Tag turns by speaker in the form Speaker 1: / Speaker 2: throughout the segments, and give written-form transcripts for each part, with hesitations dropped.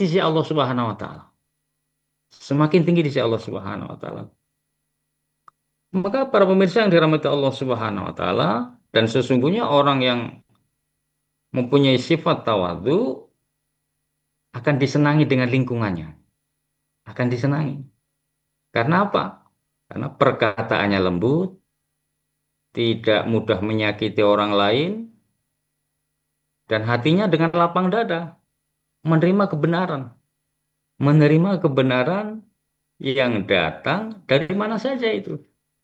Speaker 1: di sisi Allah Subhanahu wa taala. Semakin tinggi di sisi Allah Subhanahu wa taala. Maka para pemirsa yang dirahmati Allah Subhanahu wa taala, dan sesungguhnya orang yang mempunyai sifat tawadhu akan disenangi dengan lingkungannya, akan disenangi. Karena apa? Karena perkataannya lembut, tidak mudah menyakiti orang lain, dan hatinya dengan lapang dada, menerima kebenaran, menerima kebenaran yang datang dari mana saja itu.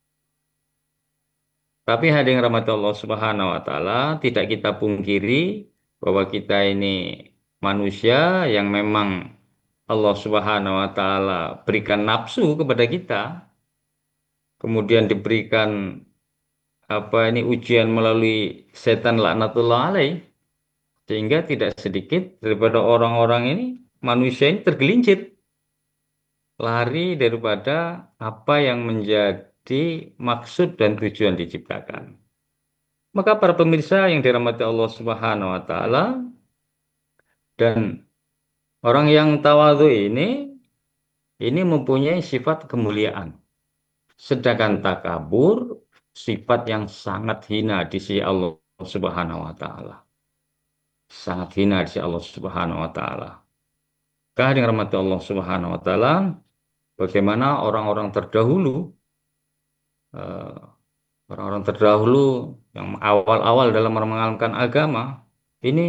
Speaker 1: Tapi hadirin rahmati Allah Subhanahu wa taala, tidak kita pungkiri bahwa kita ini manusia yang memang Allah Subhanahu wa taala berikan nafsu kepada kita, kemudian diberikan ujian melalui setan laknatullah alaih, sehingga tidak sedikit daripada orang-orang ini, manusia ini tergelincir, lari daripada apa yang menjadi maksud dan tujuan diciptakan. Maka para pemirsa yang dirahmati Allah Subhanahu wa taala, dan orang yang tawadhu ini mempunyai sifat kemuliaan. Sedangkan takabur sifat yang sangat hina di sisi Allah Subhanahu wa taala. Sangat hina di sisi Allah Subhanahu wa taala. Karena dengan rahmat Allah Subhanahu wa taala, bagaimana orang-orang terdahulu, eh, orang-orang terdahulu yang awal-awal dalam mengamalkan agama ini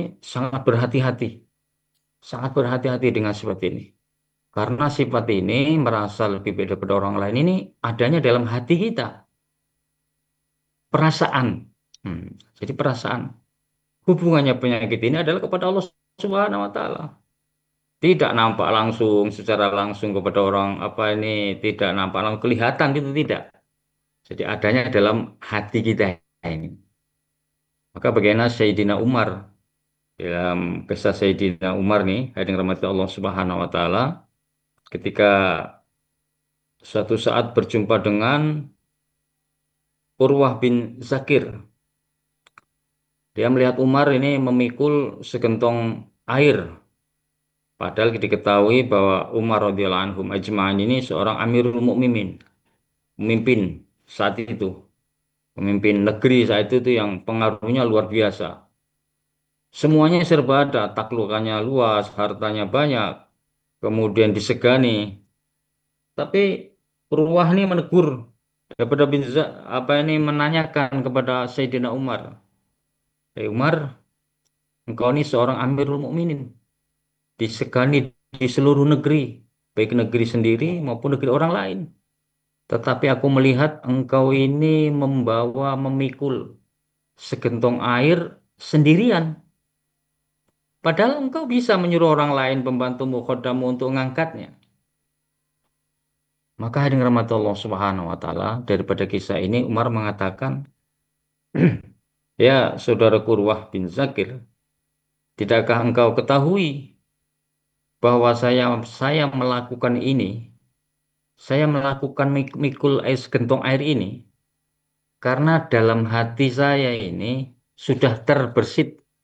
Speaker 1: sangat berhati-hati dengan sifat ini. Karena sifat ini merasa lebih beda daripada orang lain, ini adanya dalam hati kita, perasaan. Hmm, Jadi perasaan. Hubungannya penyakit ini adalah kepada Allah Subhanahu wa taala. Tidak nampak langsung, secara langsung kepada orang tidak nampak langsung, kelihatan itu tidak. Jadi adanya dalam hati kita ini. Maka bagaimana Sayyidina Umar, dalam kisah Sayyidina Umar nih, hadirin rahmati Allah Subhanahu wa taala, ketika suatu saat berjumpa dengan Urwah bin Zakir. Dia melihat Umar ini memikul segentong air. Padahal diketahui bahwa Umar radhiyallahu anhu ajma'in ini seorang Amirul Mukminin, pemimpin saat itu, pemimpin negeri saat itu yang pengaruhnya luar biasa. Semuanya serba ada, taklukannya luas, hartanya banyak, kemudian disegani. Tapi Urwah ini menegur daripada menanyakan kepada Sayyidina Umar. Umar, engkau ini seorang Amirul Mukminin, disegani di seluruh negeri, baik negeri sendiri maupun negeri orang lain. Tetapi aku melihat engkau ini memikul segentong air sendirian. Padahal engkau bisa menyuruh orang lain, pembantumu, khodamu untuk mengangkatnya. Maka hadirin rahmat Allah Subhanahu wa taala, daripada kisah ini Umar mengatakan, ya saudara Urwah bin Zakir, tidakkah engkau ketahui bahwa saya melakukan ini, saya melakukan mikul segentong air ini karena dalam hati saya ini sudah terbersit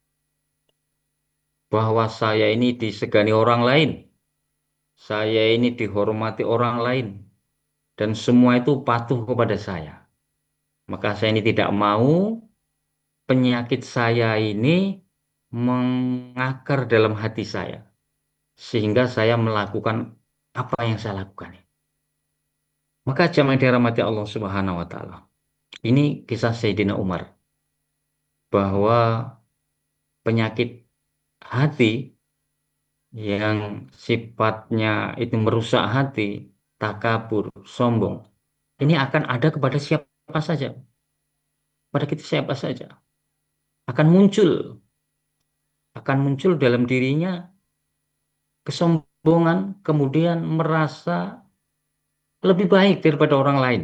Speaker 1: bahwa saya ini disegani orang lain, saya ini dihormati orang lain, dan semua itu patuh kepada saya. Maka saya ini tidak mau penyakit saya ini mengakar dalam hati saya, sehingga saya melakukan apa yang saya lakukan. Maka jamaah yang dirahmati Allah Subhanahu wa taala. Ini kisah Sayyidina Umar, bahwa penyakit hati yang sifatnya itu merusak hati, takabur, sombong, ini akan ada kepada siapa saja, pada kita siapa saja, akan muncul dalam dirinya kesombongan, kemudian merasa lebih baik daripada orang lain.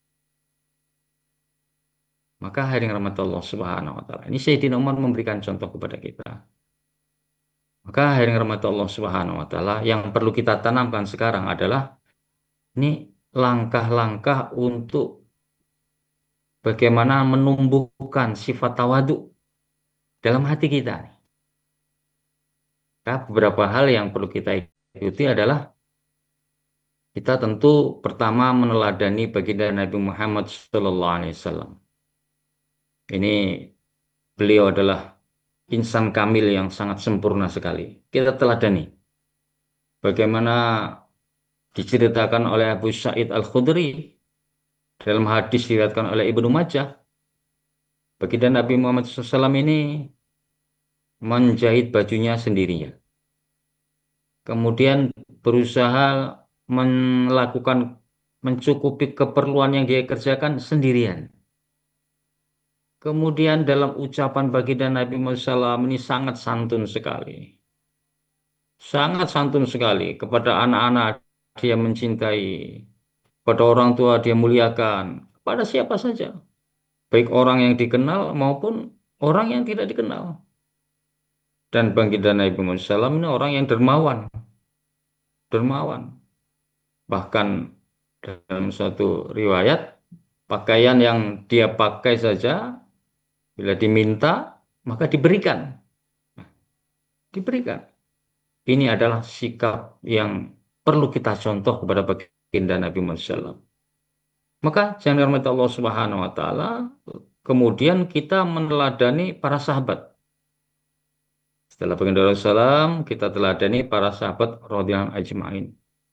Speaker 1: Maka hadirin rahmatullah Subhanahu wa taala, ini Sayyidina Umar memberikan contoh kepada kita. Maka hadirin rahmatullah Subhanahu wa taala, yang perlu kita tanamkan sekarang adalah ini langkah-langkah untuk bagaimana menumbuhkan sifat tawadhu dalam hati kita. Nah, beberapa hal yang perlu kita ikuti adalah kita tentu pertama meneladani baginda Nabi Muhammad SAW. Ini beliau adalah insan kamil yang sangat sempurna sekali. Kita teladani. Bagaimana diceritakan oleh Abu Sa'id Al-Khudri dalam hadis diriwayatkan oleh Ibnu Majah. Baginda Nabi Muhammad SAW ini menjahit bajunya sendirinya. Kemudian berusaha melakukan mencukupi keperluan yang dia kerjakan sendirian. Kemudian dalam ucapan baginda Nabi Muhammad SAW ini sangat santun sekali. Sangat santun sekali kepada anak-anak dia mencintai, pada orang tua dia muliakan, pada siapa saja, baik orang yang dikenal maupun orang yang tidak dikenal. Dan baginda Nabi Muhammad SAW ini orang yang dermawan, dermawan. Bahkan dalam suatu riwayat, pakaian yang dia pakai saja, bila diminta, maka diberikan. Diberikan. Ini adalah sikap yang perlu kita contoh kepada baginda Nabi Muhammad SAW. Maka jangan dirahmati Allah Subhanahu Wa Taala. Kemudian kita meneladani para sahabat. Setelah baginda Rasulullah SAW, kita teladani para sahabat radhiyallahu ajma'in.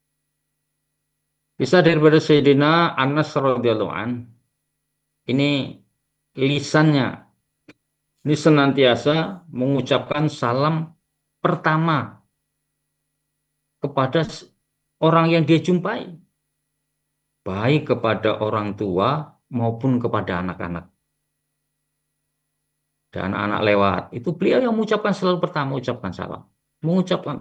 Speaker 1: Bisa daripada Sayyidina Anas radhiyallahu an. Ini lisannya, ini senantiasa mengucapkan salam pertama kepada orang yang dia jumpai, baik kepada orang tua maupun kepada anak-anak. Dan anak lewat, itu beliau yang mengucapkan selalu pertama, ucapkan salam. Mengucapkan.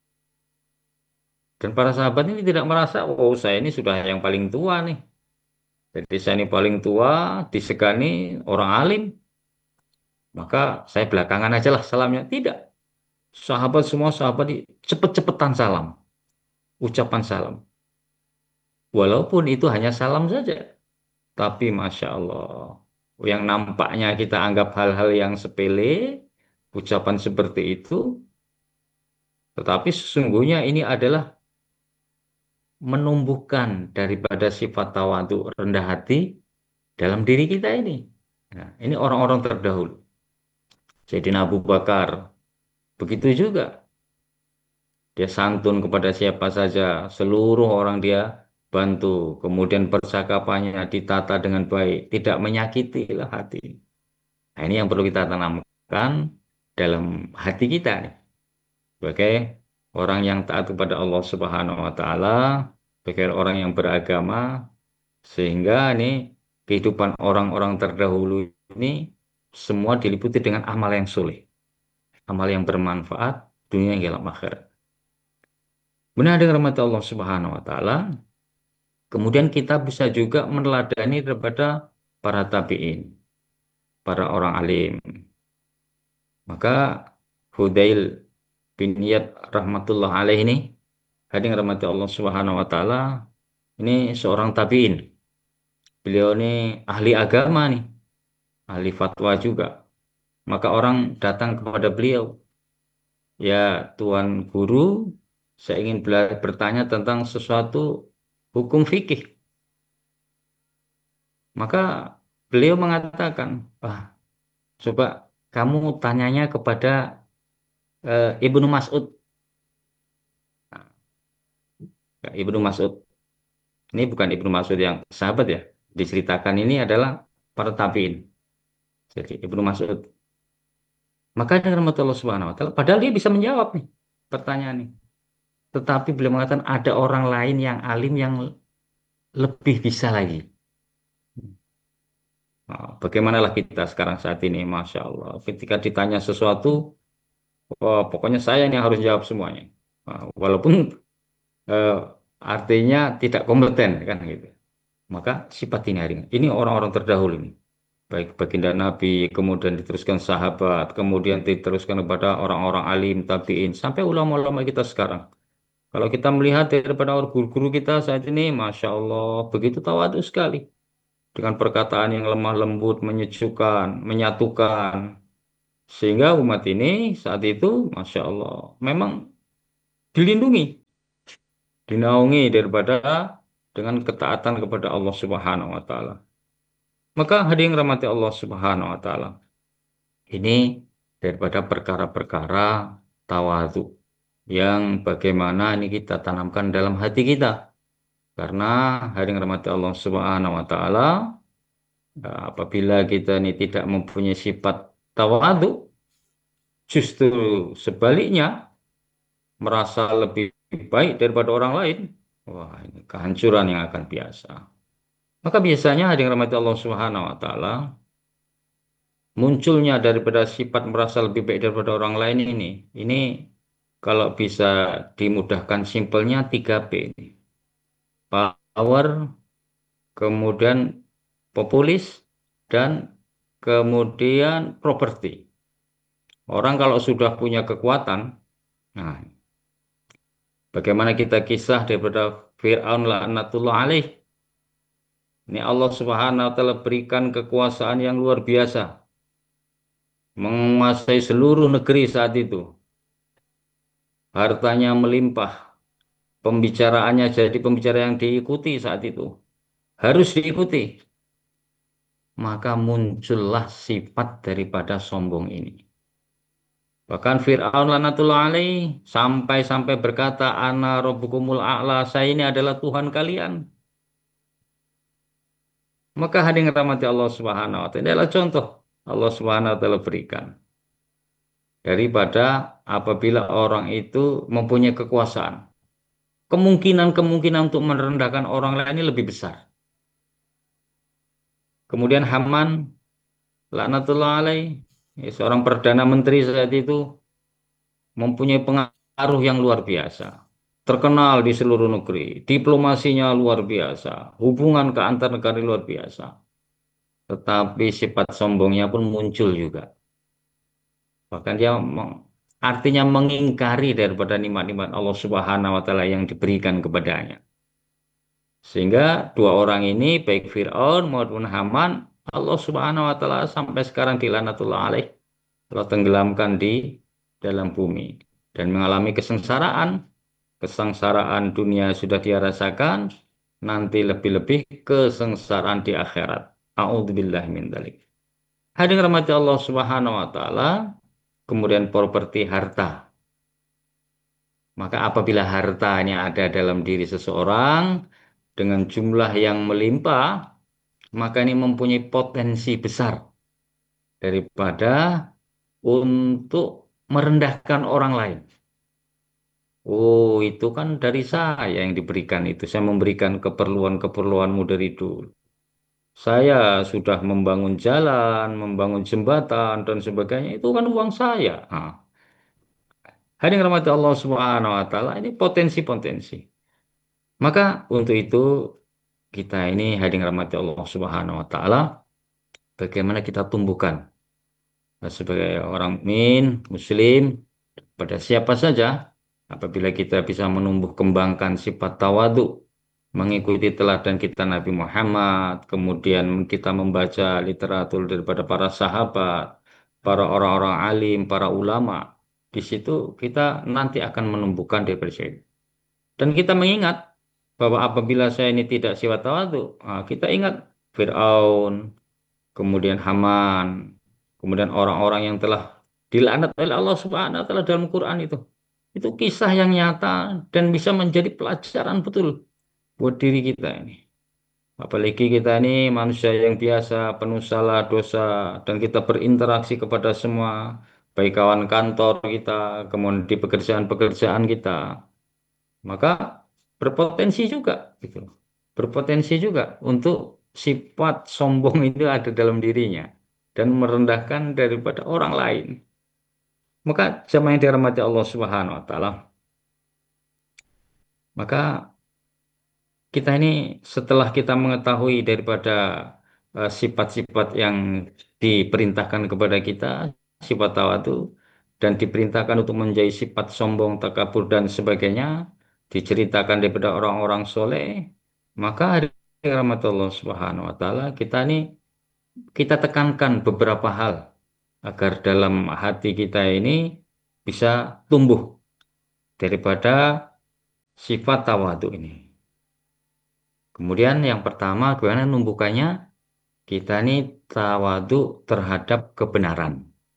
Speaker 1: Dan para sahabat ini tidak merasa, oh saya ini sudah yang paling tua nih. Jadi saya ini paling tua, disegani orang alim. Maka saya belakangan aja lah salamnya. Tidak. Sahabat semua sahabat cepet-cepetan salam. Ucapan salam. Walaupun itu hanya salam saja. Tapi Masya Allah. Yang nampaknya kita anggap hal-hal yang sepele. Ucapan seperti itu. Tetapi sesungguhnya ini adalah menumbuhkan daripada sifat tawadhu rendah hati dalam diri kita ini. Nah, ini orang-orang terdahulu. Sayyidina Abu Bakar. Begitu juga. Dia santun kepada siapa saja. Seluruh orang dia bantu. Kemudian percakapannya ditata dengan baik. Tidak menyakiti lah hati. Nah, ini yang perlu kita tanamkan dalam hati kita nih. Sebagai orang yang taat kepada Allah Subhanahu wa taala, sebagai orang yang beragama, sehingga ini kehidupan orang-orang terdahulu ini semua diliputi dengan amal yang soleh, amal yang bermanfaat dunia yang akhirat. Benar dengan rahmat Allah Subhanahu wa taala. Kemudian kita bisa juga meneladani daripada para tabi'in, para orang alim. Maka Hudail bin Iyad rahmatullah alaih ini, hadirin rahmati Allah Subhanahu wa taala, ini seorang tabi'in. Beliau ini ahli agama nih, ahli fatwa juga. Maka orang datang kepada beliau, ya Tuan Guru, saya ingin bertanya tentang sesuatu hukum fikih. Maka beliau mengatakan, coba kamu tanyanya kepada Ibnu Mas'ud. Nah, Ibnu Mas'ud. Ini bukan Ibnu Mas'ud yang sahabat ya. Diceritakan ini adalah para tabi'in. Jadi Ibnu Mas'ud. Maka dengan rahmat Allah Subhanahu wa taala, padahal dia bisa menjawab nih pertanyaan ini. Tetapi beliau mengatakan ada orang lain yang alim yang lebih bisa lagi. Nah, bagaimanalah kita sekarang saat ini, Masya Allah. Ketika ditanya sesuatu, pokoknya saya yang harus jawab semuanya. Nah, walaupun eh, artinya tidak kompeten kan gitu. Maka sifat ini hari ini orang-orang terdahulu ini. Baik baginda Nabi, kemudian diteruskan sahabat, kemudian diteruskan kepada orang-orang alim, tabi'in, sampai ulama-ulama kita sekarang. Kalau kita melihat daripada guru-guru kita saat ini, Masya Allah, begitu tawadhu sekali. Dengan perkataan yang lemah lembut, menyejukkan, menyatukan. Sehingga umat ini saat itu, Masya Allah, memang dilindungi. dinaungi daripada dengan ketaatan kepada Allah Subhanahu wa taala. Maka hadirin rahmati Allah Subhanahu wa taala. Ini daripada perkara-perkara tawadhu yang bagaimana ini kita tanamkan dalam hati kita. Karena hadirin rahmati Allah Subhanahu wa taala, apabila kita ini tidak mempunyai sifat tawadhu, justru sebaliknya merasa lebih baik daripada orang lain. Wah, ini kehancuran yang akan biasa. Maka biasanya hadirin rahmati Allah Subhanahu wa taala, munculnya daripada sifat merasa lebih baik daripada orang lain ini kalau bisa dimudahkan simpelnya 3P ini. Power, kemudian populis, dan kemudian properti. Orang kalau sudah punya kekuatan, nah, bagaimana kita kisah daripada Fir'aun laknatullah alaih. Ini Allah Subhanahu wa taala berikan kekuasaan yang luar biasa, menguasai seluruh negeri saat itu. Hartanya melimpah, pembicaraannya jadi pembicara yang diikuti saat itu. Harus diikuti. Maka muncullah sifat daripada sombong ini. Bahkan Fir'aun lanatullah alaih sampai-sampai berkata, Ana rabbukumul a'la, saya ini adalah Tuhan kalian. Maka hadirin rahmati Allah Subhanahu wa taala, ini adalah contoh Allah Subhanahu wa taala berikan. Daripada apabila orang itu mempunyai kekuasaan, kemungkinan-kemungkinan untuk merendahkan orang lain ini lebih besar. Kemudian Haman laknatullah alaih, seorang perdana menteri saat itu, mempunyai pengaruh yang luar biasa. Terkenal di seluruh negeri, diplomasinya luar biasa, hubungan ke antar negara luar biasa. Tetapi sifat sombongnya pun muncul juga. Bahkan dia artinya mengingkari daripada nikmat-nikmat Allah Subhanahu wa taala yang diberikan kepadanya. Sehingga dua orang ini, baik Fir'aun maupun Haman, Allah Subhanahu wa taala sampai sekarang dilanatullah alaih, telah tenggelamkan di dalam bumi dan mengalami kesengsaraan. Kesengsaraan dunia sudah dia rasakan, nanti lebih-lebih kesengsaraan di akhirat. A'udzubillahi min dzalik. Hadirin rahmati Allah Subhanahu wa taala, kemudian properti harta. Maka apabila hartanya ada dalam diri seseorang dengan jumlah yang melimpah, maka ini mempunyai potensi besar daripada untuk merendahkan orang lain. Oh, itu kan dari saya yang diberikan itu. Saya memberikan keperluan-keperluanmu dari dulu. Saya sudah membangun jalan, membangun jembatan, dan sebagainya. Itu kan uang saya. Nah, hadirin rahmati Allah Subhanahu wa taala, ini potensi-potensi. Maka untuk itu kita ini hadirin rahmati Allah Subhanahu wa taala, bagaimana kita tumbuhkan sebagai orang mukmin, muslim, pada siapa saja apabila kita bisa menumbuh kembangkan sifat tawadhu, mengikuti teladan kita Nabi Muhammad, kemudian kita membaca literatur daripada para sahabat, para orang-orang alim, para ulama. Di situ kita nanti akan menumbuhkan depresi. Dan kita mengingat bahwa apabila saya ini tidak sifat tawadhu, kita ingat Fir'aun, kemudian Haman, kemudian orang-orang yang telah dilaknat oleh Allah Subhanahu wa taala dalam Quran itu. Itu kisah yang nyata dan bisa menjadi pelajaran betul buat diri kita ini. Apalagi kita ini manusia yang biasa, penuh salah, dosa, dan kita berinteraksi kepada semua, baik kawan kantor kita, kemudian di pekerjaan-pekerjaan kita. Maka berpotensi juga, gitu. Berpotensi juga untuk sifat sombong itu ada dalam dirinya dan merendahkan daripada orang lain. Maka jamaah yang dirahmati Allah Subhanahu wa taala, maka kita ini setelah kita mengetahui daripada sifat-sifat yang diperintahkan kepada kita, sifat tawadhu, dan diperintahkan untuk menjadi sifat sombong, takabur, dan sebagainya, diceritakan daripada orang-orang soleh, maka hari rahmatullah subhanahu wa ta'ala, kita tekankan beberapa hal agar dalam hati kita ini bisa tumbuh daripada sifat tawadhu ini. Kemudian yang pertama, gimana numbukannya? Kita ini tawadhu terhadap kebenaran.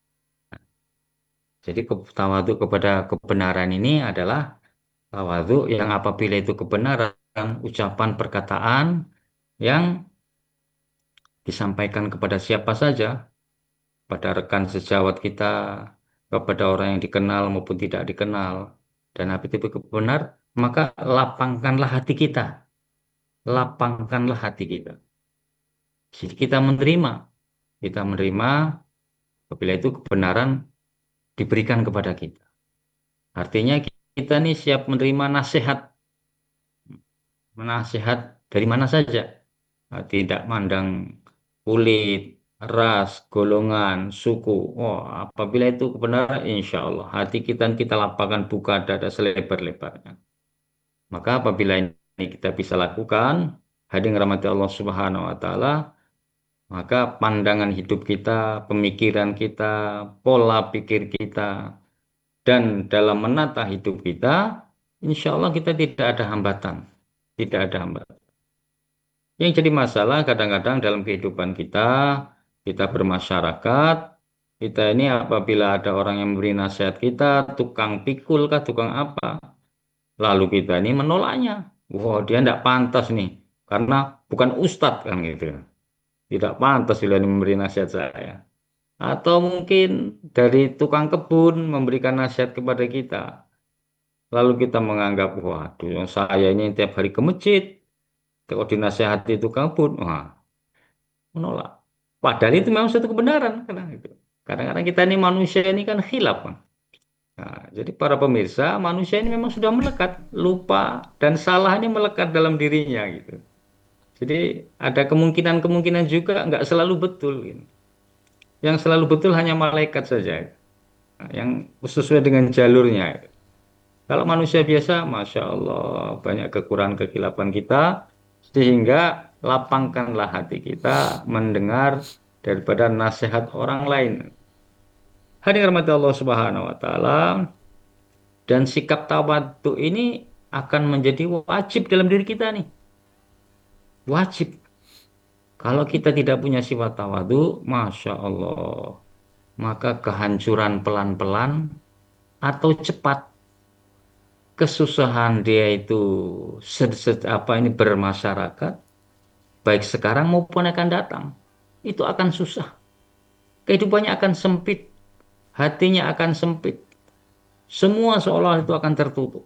Speaker 1: Jadi tawadhu kepada kebenaran ini adalah tawadhu yang apabila itu kebenaran, ucapan perkataan yang disampaikan kepada siapa saja, pada rekan sejawat kita, kepada orang yang dikenal maupun tidak dikenal, dan apabila itu benar, maka lapangkanlah hati kita, lapangkanlah hati kita. Jadi kita menerima apabila itu kebenaran diberikan kepada kita. Artinya kita nih siap menerima nasihat, nasihat dari mana saja. Nah, tidak mandang kulit, ras, golongan, suku. Oh, apabila itu kebenaran, insya Allah hati kita lapangkan, buka dada selebar-lebarnya. Maka apabila ini kita bisa lakukan, hadirin rahmati Allah Subhanahu wa taala, maka pandangan hidup kita, pemikiran kita, pola pikir kita, dan dalam menata hidup kita, insya Allah kita tidak ada hambatan. Tidak ada hambatan. Yang jadi masalah kadang-kadang dalam kehidupan kita, kita bermasyarakat, kita ini apabila ada orang yang memberi nasihat kita, tukang pikul kah, tukang apa, lalu kita ini menolaknya. Wah, dia tidak pantas nih, karena bukan ustadz kan gitu. Tidak pantas dia ini memberi nasihat saya. Atau mungkin dari tukang kebun memberikan nasihat kepada kita. Lalu kita menganggap, waduh, saya ini tiap hari ke masjid, kalau dinasehati tukang kebun, wah, menolak. Padahal itu memang suatu kebenaran. Kadang-kadang kita ini manusia ini kan khilaf, Bang. Nah, jadi para pemirsa, manusia ini memang sudah melekat, lupa dan salah ini melekat dalam dirinya gitu. Jadi ada kemungkinan-kemungkinan juga nggak selalu betul, gitu. Yang selalu betul hanya malaikat saja, nah, yang sesuai dengan jalurnya. Kalau manusia biasa, masya Allah, banyak kekurangan kekilapan kita, sehingga lapangkanlah hati kita mendengar daripada nasihat orang lain. Hadirin rahmati Allah Subhanahu wa taala, dan sikap tawadhu ini akan menjadi wajib dalam diri kita nih. Wajib. Kalau kita tidak punya sifat tawadhu, masya Allah, maka kehancuran pelan-pelan atau cepat, kesusahan dia itu apa ini bermasyarakat, baik sekarang maupun akan datang, itu akan susah. Kehidupannya akan sempit, hatinya akan sempit. Semua seolah itu akan tertutup.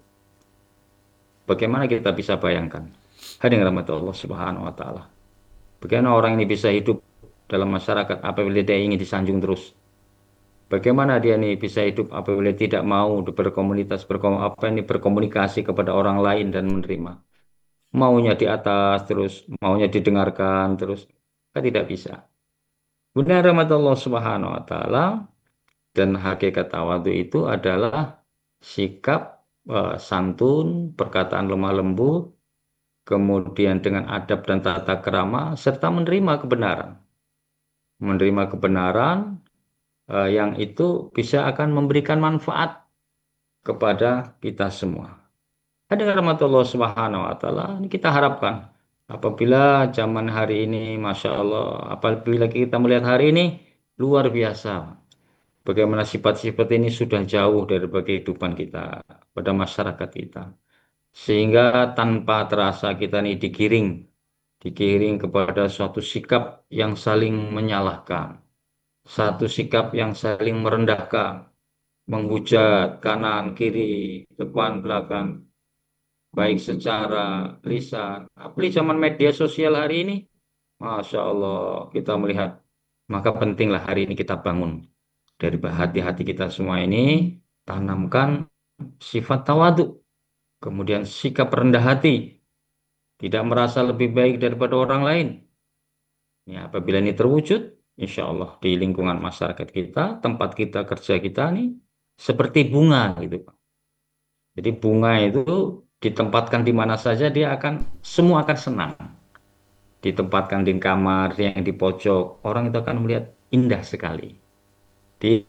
Speaker 1: Bagaimana kita bisa bayangkan? Hadirin rahmati Allah Subhanahu wa taala. Bagaimana orang ini bisa hidup dalam masyarakat apabila dia ingin disanjung terus? Bagaimana dia ini bisa hidup apabila tidak mau berkomunitas, berkomunikasi kepada orang lain dan menerima? Maunya di atas terus, maunya didengarkan terus, kan tidak bisa. Benar rahmat Allah Subhanahu wa taala, dan hakikat tawadhu itu adalah sikap santun, perkataan lemah lembut, kemudian dengan adab dan tata krama serta menerima kebenaran. Menerima kebenaran yang itu bisa akan memberikan manfaat kepada kita semua. Ada rahmatullah subhanahu wa ta'ala, ini kita harapkan apabila zaman hari ini, Masya Allah, apabila kita melihat hari ini, luar biasa. Bagaimana sifat-sifat ini sudah jauh dari kehidupan kita, pada masyarakat kita. Sehingga tanpa terasa kita ini digiring kepada suatu sikap yang saling menyalahkan. Satu sikap yang saling merendahkan, menghujat kanan, kiri, depan, belakang, baik secara lisan. Apalagi zaman media sosial hari ini, Masya Allah, kita melihat, maka pentinglah hari ini kita bangun dari hati-hati kita semua ini, tanamkan sifat tawadhu, kemudian sikap rendah hati, tidak merasa lebih baik daripada orang lain. Ya, apabila ini terwujud, insya Allah di lingkungan masyarakat kita, tempat kita kerja kita nih, seperti bunga gitu, Pak. Jadi bunga itu ditempatkan di mana saja dia akan semua akan senang. Ditempatkan di kamar yang di pojok, orang itu akan melihat indah sekali.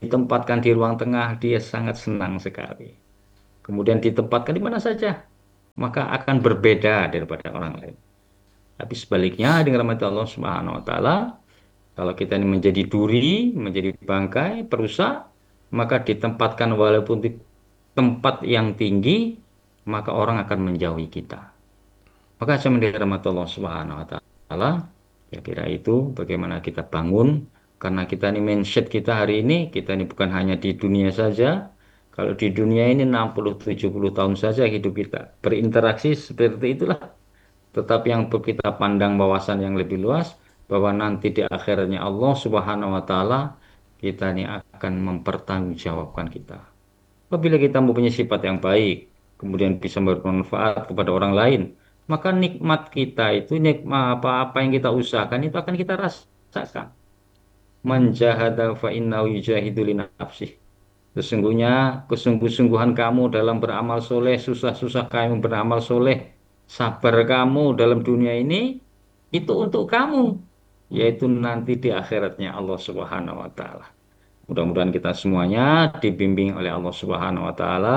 Speaker 1: Ditempatkan di ruang tengah, dia sangat senang sekali. Kemudian ditempatkan di mana saja. maka akan berbeda daripada orang lain. Tapi sebaliknya dengan rahmat Allah Subhanahu wa taala, kalau kita ini menjadi duri, menjadi bangkai, perusak, maka ditempatkan walaupun di tempat yang tinggi, maka orang akan menjauhi kita. Maka saya dirahmati Allah Subhanahu wa taala, kira-kira itu bagaimana kita bangun karena kita ini mindset kita hari ini, kita ini bukan hanya di dunia saja. Kalau di dunia ini 60-70 tahun saja hidup kita berinteraksi seperti itulah. Tetapi yang perlu kita pandang wawasan yang lebih luas bahwa nanti di akhirnya Allah Subhanahu wa taala kita ini akan mempertanggungjawabkan kita. Apabila kita mempunyai sifat yang baik, kemudian bisa bermanfaat kepada orang lain, maka nikmat kita itu, nikmat apa-apa yang kita usahakan itu akan kita rasakan. Man jahada fa innahu yujahidu li nafsih. Sesungguhnya kesungguh-sungguhan kamu dalam beramal soleh, susah-susah kamu beramal soleh, sabar kamu dalam dunia ini, itu untuk kamu, yaitu nanti di akhiratnya Allah Subhanahu wa Ta'ala. Mudah-mudahan kita semuanya dibimbing oleh Allah Subhanahu wa Ta'ala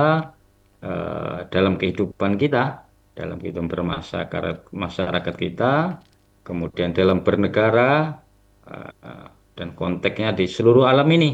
Speaker 1: dalam kehidupan kita, dalam kehidupan bermasyarakat masyarakat kita, kemudian dalam bernegara, dan konteksnya di seluruh alam ini.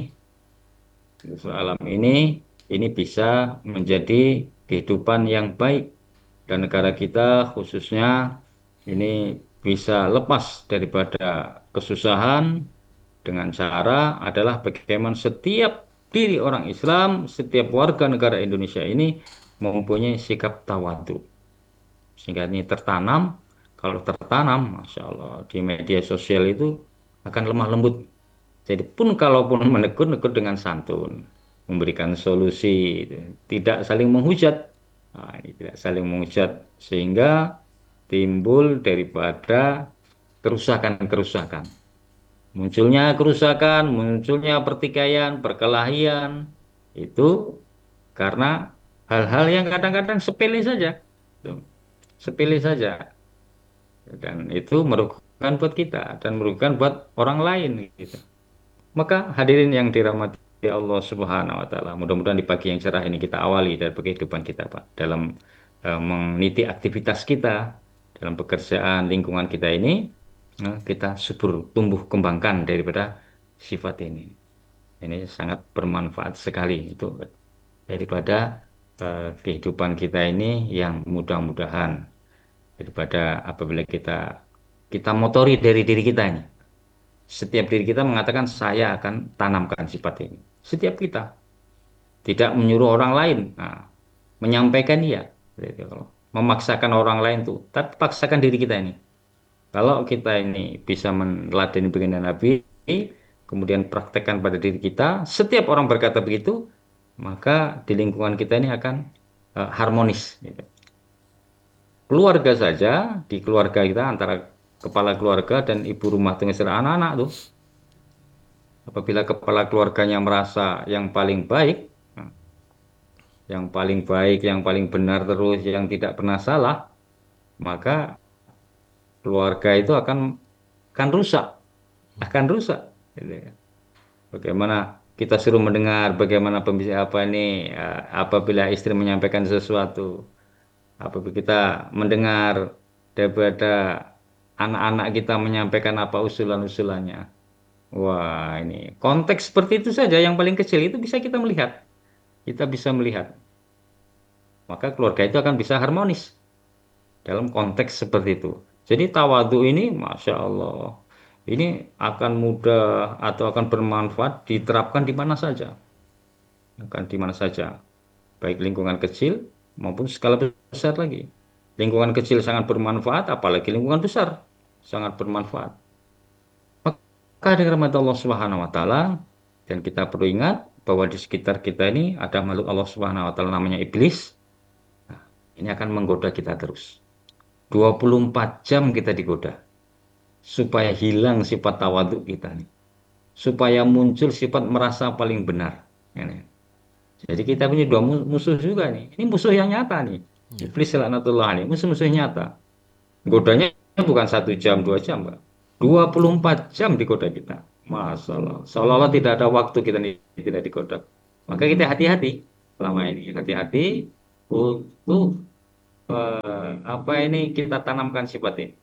Speaker 1: Di seluruh alam ini bisa menjadi kehidupan yang baik dan negara kita khususnya ini bisa lepas daripada kesusahan dengan cara adalah bagaimana setiap diri orang Islam, setiap warga negara Indonesia ini mempunyai sikap tawadhu. Sehingga ini tertanam, kalau tertanam, Masya Allah, di media sosial itu akan lemah lembut. Jadi pun kalaupun menegur, negur dengan santun, memberikan solusi, tidak saling menghujat. Nah, ini tidak saling menghujat, sehingga timbul daripada kerusakan-kerusakan. Munculnya kerusakan, munculnya pertikaian, perkelahian, itu karena hal-hal yang kadang-kadang sepele saja. Tuh, sepele saja. Dan itu merugikan buat kita, dan merugikan buat orang lain. Gitu. Maka hadirin yang dirahmati Allah Subhanahu wa Ta'ala, mudah-mudahan di pagi yang cerah ini kita awali dari kehidupan kita, Pak, dalam meniti aktivitas kita, dalam pekerjaan lingkungan kita ini, kita subur tumbuh kembangkan daripada sifat ini. Ini sangat bermanfaat sekali itu daripada kehidupan kita ini yang mudah-mudahan daripada apabila kita motori dari diri kita ini. Setiap diri kita mengatakan saya akan tanamkan sifat ini. Setiap kita tidak menyuruh orang lain, nah, menyampaikan iya. Memaksakan orang lain tuh, tapi paksakan diri kita ini. Kalau kita ini bisa meneladani baginda Nabi, kemudian praktekkan pada diri kita, setiap orang berkata begitu, maka di lingkungan kita ini akan harmonis. Gitu. Keluarga saja, di keluarga kita antara kepala keluarga dan ibu rumah tangga anak-anak tuh, apabila kepala keluarganya merasa yang paling baik, yang paling benar terus, yang tidak pernah salah, maka keluarga itu akan rusak, akan rusak. Gitu ya. Bagaimana kita suruh mendengar, bagaimana pembicara apa ini, apabila istri menyampaikan sesuatu, apabila kita mendengar daripada anak-anak kita menyampaikan apa usulan-usulannya. Wah, ini konteks seperti itu saja yang paling kecil itu bisa kita melihat. Kita bisa melihat. Maka keluarga itu akan bisa harmonis dalam konteks seperti itu. Jadi tawadhu ini, Masya Allah, ini akan mudah atau akan bermanfaat diterapkan di mana saja. Akan di mana saja. Baik lingkungan kecil maupun skala besar lagi. Lingkungan kecil sangat bermanfaat, apalagi lingkungan besar sangat bermanfaat. Maka dengan rahmat Allah Subhanahu wa Ta'ala, dan kita perlu ingat bahwa di sekitar kita ini ada makhluk Allah Subhanahu wa Ta'ala namanya iblis. Nah, ini akan menggoda kita terus. 24 jam kita digoda supaya hilang sifat tawaduk kita nih. Supaya muncul sifat merasa paling benar. Ini. Jadi kita punya dua musuh juga nih. Ini musuh yang nyata nih. Iblis laknatullah nih, musuh-musuh nyata. Godanya bukan 1 jam, 2 jam, Pak. 24 jam digoda kita. Masalah. Seolah-olah tidak ada waktu kita nih tidak digoda. Maka kita hati-hati selama ini. Hati-hati untuk apa ini kita tanamkan sifat ini.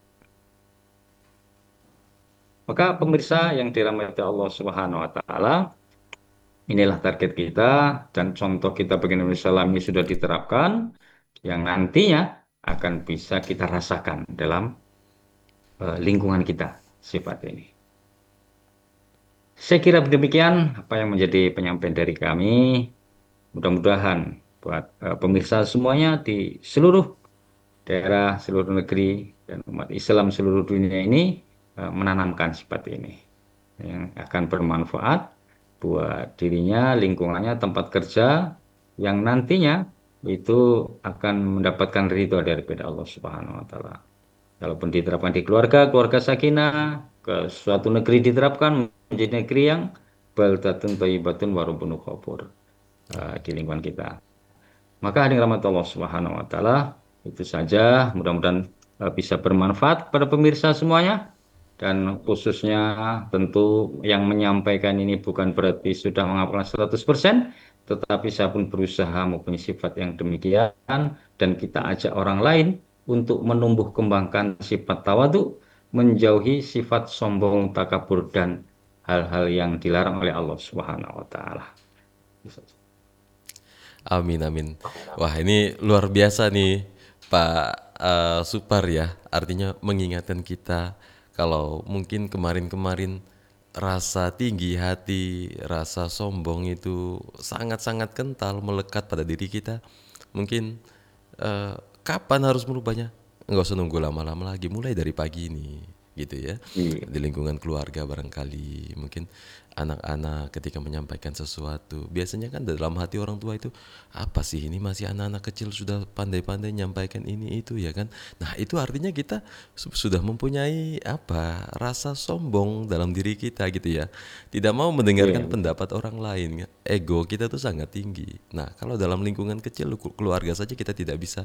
Speaker 1: Maka pemirsa yang dirahmati Allah Subhanahu wa taala, inilah target kita dan contoh kita bagi Nabi Sallam ini sudah diterapkan yang nantinya akan bisa kita rasakan dalam lingkungan kita sifat ini. Saya kira demikian apa yang menjadi penyampaian dari kami. Mudah-mudahan buat pemirsa semuanya di seluruh daerah, seluruh negeri, dan umat Islam seluruh dunia ini menanamkan sifat ini yang akan bermanfaat buat dirinya, lingkungannya, tempat kerja yang nantinya itu akan mendapatkan ridho daripada Allah Subhanahu wa taala. Kalaupun diterapkan di keluarga, keluarga sakinah, ke suatu negeri diterapkan menjadi negeri yang baldatun thayyibatun wa rabbun ghafur di lingkungan kita. Maka hadirin rahmat Allah Subhanahu wa taala, itu saja mudah-mudahan bisa bermanfaat pada pemirsa semuanya dan khususnya tentu yang menyampaikan ini bukan berarti sudah menghafal 100%, tetapi saya pun berusaha mempunyai sifat yang demikian dan kita ajak orang lain untuk menumbuh kembangkan sifat tawadu, menjauhi sifat sombong, takabur dan hal-hal yang dilarang oleh Allah Subhanahu wa taala.
Speaker 2: Amin, amin. Wah, ini luar biasa nih Pak Supar ya. Artinya mengingatkan kita kalau mungkin kemarin-kemarin rasa tinggi hati, rasa sombong itu sangat-sangat kental melekat pada diri kita. Mungkin kapan harus merubahnya? Nggak usah nunggu lama-lama lagi, mulai dari pagi ini, gitu ya.
Speaker 1: Iya.
Speaker 2: Di lingkungan keluarga barangkali, mungkin anak-anak ketika menyampaikan sesuatu, biasanya kan dalam hati orang tua itu, apa sih ini masih anak-anak kecil sudah pandai-pandai menyampaikan ini itu ya kan. Nah itu artinya kita sudah mempunyai apa rasa sombong dalam diri kita gitu ya, tidak mau mendengarkan
Speaker 1: Iya.
Speaker 2: pendapat orang lain, ego kita tuh sangat tinggi. Nah kalau dalam lingkungan kecil keluarga saja kita tidak bisa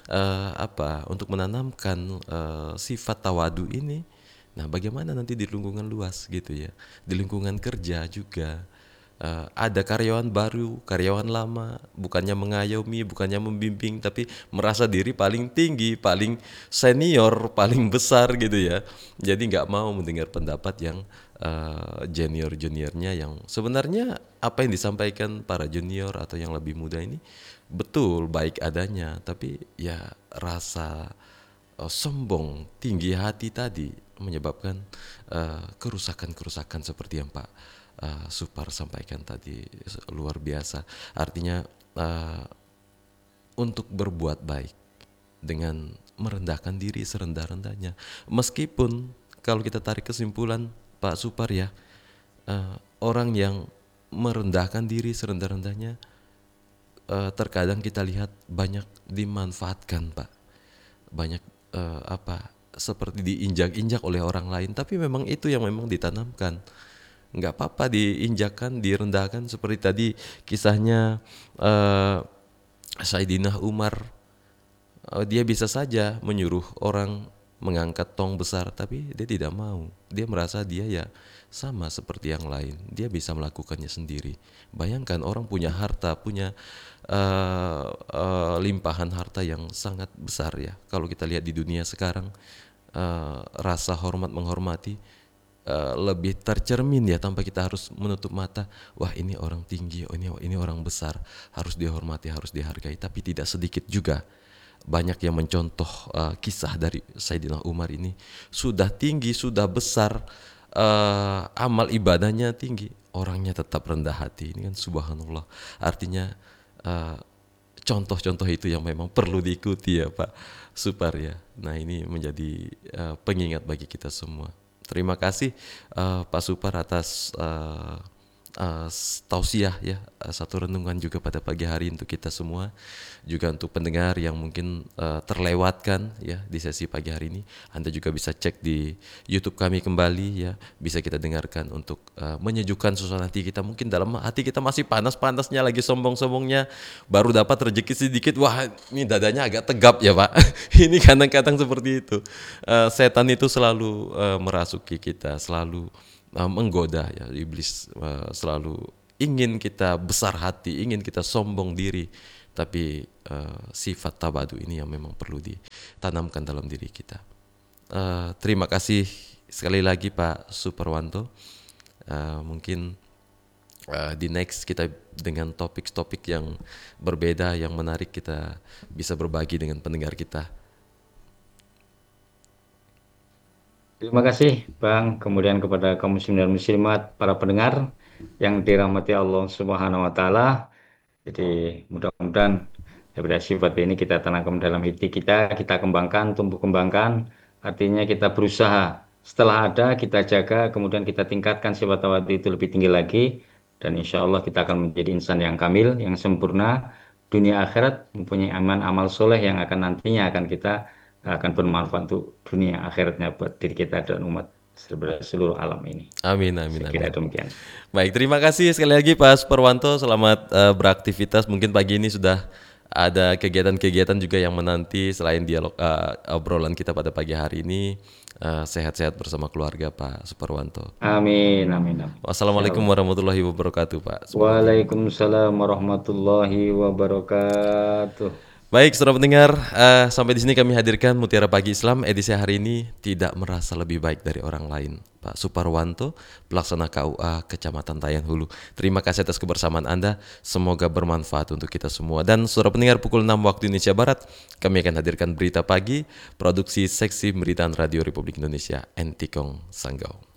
Speaker 2: apa untuk menanamkan sifat tawadu ini. Nah, bagaimana nanti di lingkungan luas gitu ya, di lingkungan kerja juga. Ada karyawan baru, karyawan lama, bukannya mengayomi, bukannya membimbing, tapi merasa diri paling tinggi, paling senior, paling besar gitu ya. Jadi nggak mau mendengar pendapat yang junior-juniornya yang sebenarnya apa yang disampaikan para junior atau yang lebih muda ini betul baik adanya, tapi ya rasa sombong, tinggi hati tadi menyebabkan kerusakan-kerusakan seperti yang Pak Supar sampaikan tadi luar biasa. Artinya uh, untuk berbuat baik dengan merendahkan diri serendah-rendahnya. Meskipun kalau kita tarik kesimpulan Pak Supar ya, orang yang merendahkan diri serendah-rendahnya terkadang kita lihat banyak dimanfaatkan Pak, banyak apa seperti diinjak-injak oleh orang lain, tapi memang itu yang memang ditanamkan. Nggak apa-apa diinjakkan, direndahkan seperti tadi kisahnya Saidina Umar. Dia bisa saja menyuruh orang mengangkat tong besar, tapi dia tidak mau. Dia merasa dia ya sama seperti yang lain. Dia bisa melakukannya sendiri. Bayangkan orang punya harta, punya limpahan harta yang sangat besar ya. Kalau kita lihat di dunia sekarang, rasa hormat menghormati lebih tercermin ya tanpa kita harus menutup mata. Wah ini orang tinggi, oh ini orang besar, harus dihormati, harus dihargai. Tapi tidak sedikit juga banyak yang mencontoh kisah dari Sayyidina Umar ini, sudah tinggi, sudah besar, amal ibadahnya tinggi, orangnya tetap rendah hati. Ini kan subhanallah. Artinya contoh-contoh itu yang memang perlu diikuti ya Pak Supar ya. Nah ini menjadi pengingat bagi kita semua. Terima kasih Pak Supar atas tausiah ya, satu renungan juga pada pagi hari untuk kita semua, juga untuk pendengar yang mungkin terlewatkan ya di sesi pagi hari ini. Anda juga bisa cek di YouTube kami kembali ya, bisa kita dengarkan untuk menyejukkan suasana hati kita. Mungkin dalam hati kita masih panas-panasnya, lagi sombong-sombongnya, baru dapat rezeki sedikit, wah ini dadanya agak tegap ya Pak. Ini kadang-kadang seperti itu. Setan itu selalu merasuki kita, selalu menggoda ya, iblis selalu ingin kita besar hati, ingin kita sombong diri, tapi sifat tabadu ini yang memang perlu ditanamkan dalam diri kita. Terima kasih sekali lagi Pak Suparwanto. Mungkin di next kita dengan topik-topik yang berbeda, yang menarik, kita bisa berbagi dengan pendengar kita.
Speaker 1: Terima kasih Bang, kemudian kepada kaum muslimin dan muslimat, para pendengar yang dirahmati Allah Subhanahu wa taala. Jadi mudah-mudahan daripada sifat ini kita tanamkan dalam hati kita, kita kembangkan, tumbuh kembangkan. Artinya kita berusaha. Setelah ada, kita jaga, kemudian kita tingkatkan sifat tawadu itu lebih tinggi lagi. Dan insya Allah kita akan menjadi insan yang kamil, yang sempurna, dunia akhirat, mempunyai amal soleh yang akan nantinya akan bermanfaat untuk dunia akhiratnya buat diri kita dan umat seluruh alam ini.
Speaker 2: Amin, amin,
Speaker 1: Saya kira
Speaker 2: amin.
Speaker 1: demikian.
Speaker 2: Baik, terima kasih sekali lagi Pak Suparwanto. Selamat beraktivitas. Mungkin pagi ini sudah ada kegiatan-kegiatan juga yang menanti selain dialog obrolan kita pada pagi hari ini. Sehat-sehat bersama keluarga Pak Suparwanto.
Speaker 1: Amin, amin, amin.
Speaker 2: Wassalamualaikum warahmatullahi wabarakatuh Pak Suparwanto.
Speaker 1: Waalaikumsalam warahmatullahi wabarakatuh.
Speaker 2: Baik, saudara pendengar, sampai di sini kami hadirkan Mutiara Pagi Islam edisi hari ini. Tidak merasa lebih baik dari orang lain. Pak Suparwanto, pelaksana KUA Kecamatan Tayan Hulu. Terima kasih atas kebersamaan Anda. Semoga bermanfaat untuk kita semua. Dan saudara pendengar, pukul 6 waktu Indonesia Barat, kami akan hadirkan berita pagi, produksi seksi Pemberitaan Radio Republik Indonesia, Entikong Sanggau.